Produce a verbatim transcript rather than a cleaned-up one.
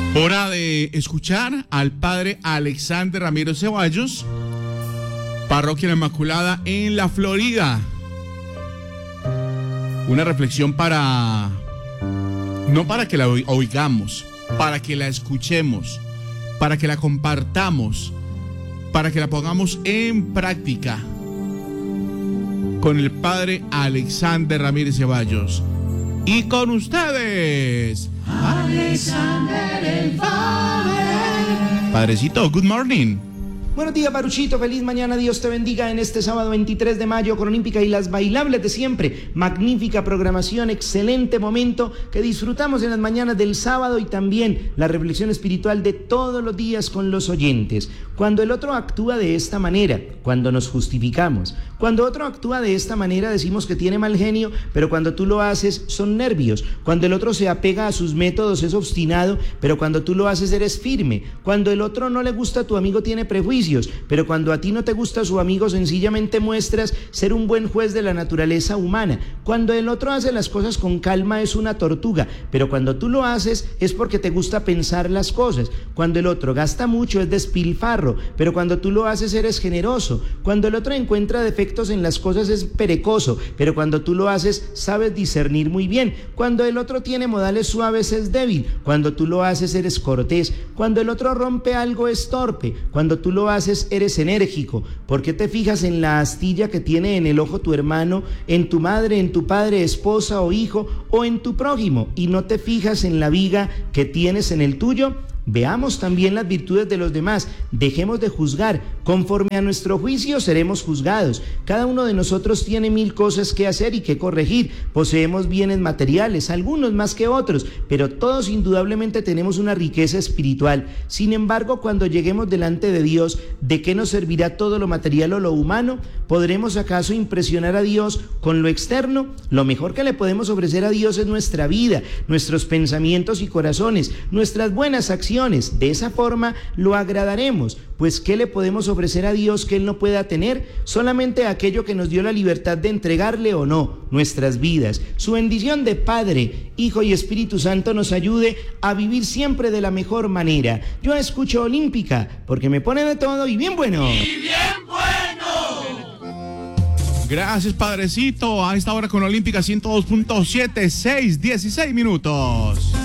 Hora de escuchar al padre Alexander Ramírez Ceballos, Parroquia La Inmaculada en la Florida. Una reflexión para, no para que la oigamos, para que la escuchemos, para que la compartamos, para que la pongamos en práctica con el padre Alexander Ramírez Ceballos. Y con ustedes, Alexander el Padre. Padrecito, good morning. Buenos días, Baruchito, feliz mañana, Dios te bendiga en este sábado veintitrés de mayo con Olímpica y las bailables de siempre. Magnífica programación, excelente momento que disfrutamos en las mañanas del sábado y también la reflexión espiritual de todos los días con los oyentes. Cuando el otro actúa de esta manera, cuando nos justificamos, cuando otro actúa de esta manera decimos que tiene mal genio, pero cuando tú lo haces son nervios. Cuando el otro se apega a sus métodos es obstinado, pero cuando tú lo haces eres firme. Cuando el otro no le gusta a tu amigo tiene prejuicios, pero cuando a ti no te gusta su amigo sencillamente muestras ser un buen juez de la naturaleza humana. Cuando el otro hace las cosas con calma es una tortuga, pero cuando tú lo haces es porque te gusta pensar las cosas. Cuando el otro gasta mucho es despilfarro, pero cuando tú lo haces eres generoso. Cuando el otro encuentra defectos en las cosas es perecoso, pero cuando tú lo haces sabes discernir muy bien. Cuando el otro tiene modales suaves es débil, cuando tú lo haces eres cortés. Cuando el otro rompe algo es torpe, cuando tú lo haces eres enérgico. ¿Por qué te fijas en la astilla que tiene en el ojo tu hermano, en tu madre, en tu padre, esposa o hijo, o en tu prójimo, y no te fijas en la viga que tienes en el tuyo? Veamos también las virtudes de los demás, dejemos de juzgar, conforme a nuestro juicio seremos juzgados. Cada uno de nosotros tiene mil cosas que hacer y que corregir, poseemos bienes materiales, algunos más que otros, pero todos indudablemente tenemos una riqueza espiritual. Sin embargo, cuando lleguemos delante de Dios, ¿de qué nos servirá todo lo material o lo humano? ¿Podremos acaso impresionar a Dios con lo externo? Lo mejor que le podemos ofrecer a Dios es nuestra vida, nuestros pensamientos y corazones, nuestras buenas acciones. De esa forma lo agradaremos, pues ¿qué le podemos ofrecer a Dios que Él no pueda tener? Solamente aquello que nos dio la libertad de entregarle o no, nuestras vidas. Su bendición de Padre, Hijo y Espíritu Santo nos ayude a vivir siempre de la mejor manera. Yo escucho Olímpica porque me pone de todo y bien bueno. ¡Y bien bueno! Gracias, Padrecito. A esta hora con Olímpica ciento dos punto siete, seis, dieciséis minutos.